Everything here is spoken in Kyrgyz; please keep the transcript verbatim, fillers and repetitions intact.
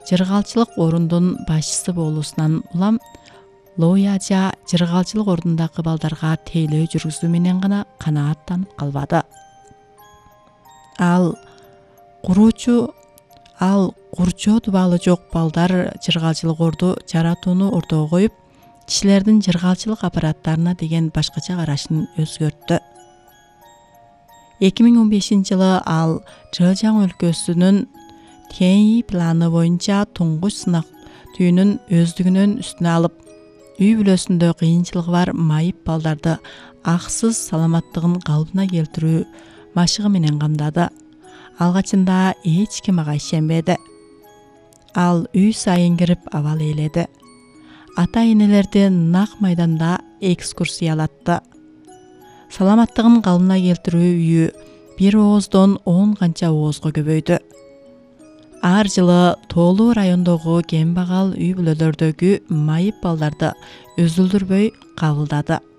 жыргалчылык орундун башчысы болуусунан улам Лояжа жыргалчылык ордундагы балдарга тейлөө жүргүзүү менен гана канааттанып калбады. Ал куруучу ал курчоо дубалы жок балдар жыргалчылык орду жаратууну ортого коюп, кишилердин жыргалчылык аппараттарына деген башкача карашын өзгөрттү. эки миң он бешинчи жылы ал Чжэжяң өлкөсүнүн Тяньи планы боюнча туңгуч сынак түйүнүн өздүгүнөн үстүнө алып, үй бүлөсүндө кыйынчылыгы бар майып балдарды аксыз саламаттыгын калыбына келтирүү машыгы менен камдады. Алгачында эч ким ага ишенбеди. Ал үй сайын кирип абал ээледи. Ата-энелерди нак майданда экскурсиялатты. Саламаттыгын калыбына келтирүү үйү бир ооздон он канча оозго көбөйдү. Ар жылы Тоолуу райондогу кембагал үй бүлөлөрдөгү майып балдарды үзүлдүрбөй кабылдады.